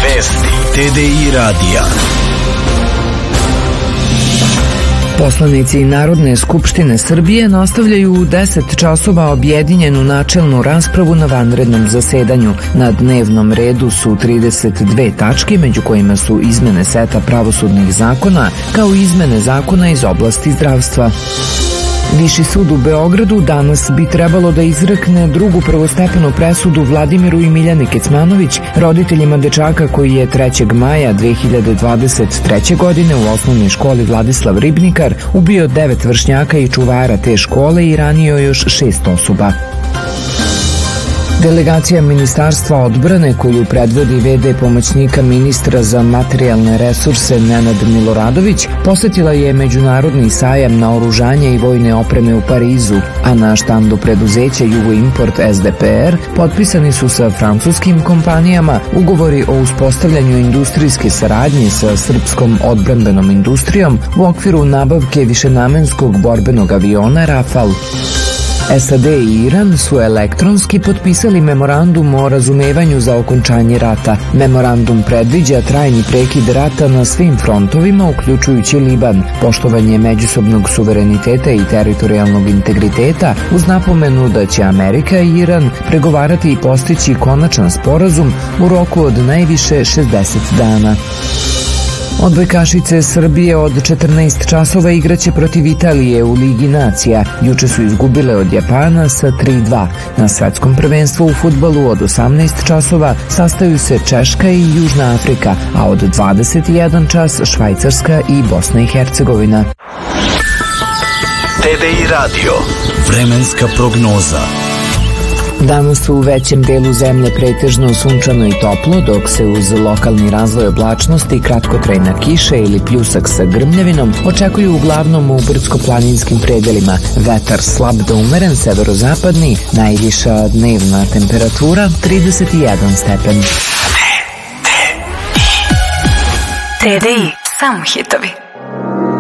Vesti TDI radija. Poslanici Narodne skupštine Srbije nastavljaju u 10 časova objedinjenu načelnu raspravu na vanrednom zasedanju. Na dnevnom redu su 32 tačke, među kojima su izmene seta pravosudnih zakona, kao i izmene zakona iz oblasti zdravstva. Viši sud u Beogradu danas bi trebalo da izrekne drugu prvostepenu presudu Vladimiru i Miljani Kecmanović, roditeljima dečaka koji je 3. maja 2023. godine u osnovnoj školi Vladislav Ribnikar ubio 9 vršnjaka i čuvara te škole i ranio još 6 osoba. Delegacija Ministarstva odbrane, koju predvodi v.d. pomoćnika ministra za materijalne resurse Nenad Miloradović, posetila je Međunarodni sajam naoružanja i vojne opreme u Parizu, a na štandu preduzeća Jugoimport SDPR potpisani su sa francuskim kompanijama ugovori o uspostavljanju industrijske saradnje sa srpskom odbrambenom industrijom u okviru nabavke višenamenskog borbenog aviona Rafal. SAD i Iran su elektronski potpisali memorandum o razumevanju za okončanje rata. Memorandum predviđa trajni prekid rata na svim frontovima, uključujući Liban, poštovanje međusobnog suvereniteta i teritorijalnog integriteta, uz napomenu da će Amerika i Iran pregovarati i postići konačan sporazum u roku od najviše 60 dana. Odbojkašice Srbije od 14 časova igraće protiv Italije u Ligi nacija. Juče su izgubile od Japana sa 3-2. Na svetskom prvenstvu u fudbalu od 18 časova sastaju se Češka i Južna Afrika, a od 21 čas Švajcarska i Bosna i Hercegovina. TDI radio. Vremenska prognoza. Danas u većem delu zemlje pretežno sunčano i toplo, dok se uz lokalni razvoj oblačnosti, kratkotrajna kiša ili pljusak sa grmljavinom očekuju uglavnom u brdsko-planinskim predelima. Vetar slab do umeren severozapadni, najviša dnevna temperatura 31 stepen. TDI, samo hitovi.